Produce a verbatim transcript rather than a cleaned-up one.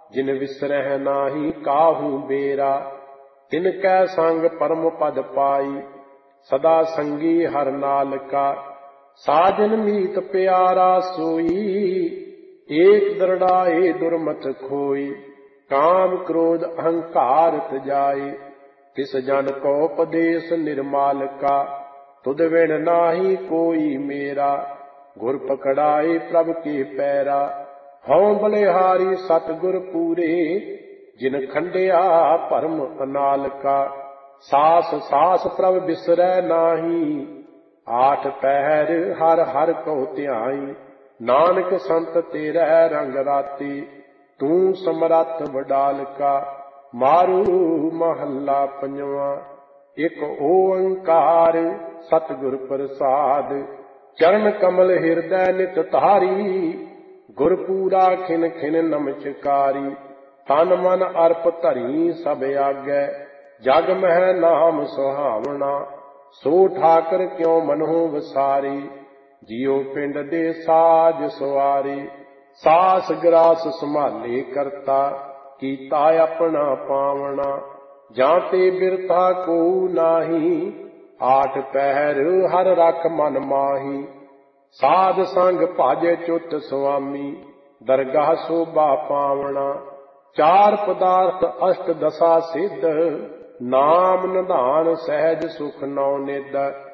जिन विसरह नाही काहू बेरा। तिनकै संग परम पद पाई, सदा संगी हर नाल का। साजन मीत प्यारा सोई, एक दरड़ाए दुर्मत खोई। काम क्रोध अहंकार तजाए, तिस जन को उपदेश निर्माल का। तुद विण नाही कोई मेरा, गुर पकड़ाए प्रभ के पैरा। हौं बलिहारी सतगुर पूरे, जिन खंडिया भरम अनाल का। सास सास प्रभ बिसरै नाही, आठ पहर हर हर को ध्याई। नानक संत तेरै रंग राती, तू समरथ वडाल का। मारू महला पंजवा। एक ओंकार सतगुर प्रसाद, चरण कमल हृदय नित तारी। गुरपूरा खिन खिन नमस्कारी, तन मन अर्प धरी सब आगै। जग मह नाम सुहावना, सो ठाकर क्यों मनहु वसारी। जियो पिंड दे साज सवारी, सास ग्रास संभाले करता। कीता अपना पावना, जाते बिरथा को नाही। आठ पहर हर रख मन माही, साध संग भाजे चुत स्वामी। दरगाह शोभा पावना, चार पदार्थ अष्ट दशा सिद्ध। नाम निधान सहज सुख नौ निध।